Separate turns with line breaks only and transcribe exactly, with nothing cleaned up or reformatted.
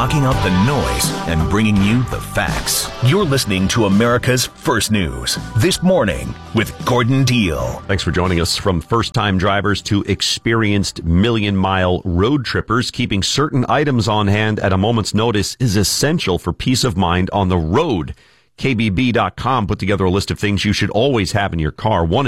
blocking out the noise and bringing you the facts. You're listening to America's First News This Morning with Gordon Deal.
Thanks for joining us. From first-time drivers to experienced million-mile road trippers, keeping certain items on hand at a moment's notice is essential for peace of mind on the road. K B B dot com put together a list of things you should always have in your car. One